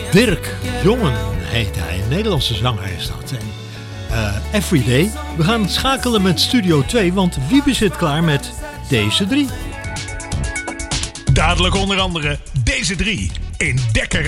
Dirk Jongen heet hij. Een Nederlandse zanger is dat. En, Everyday. We gaan schakelen met Studio 2, want Wiebe zit klaar met deze 3. Dadelijk onder andere deze 3 in Dekker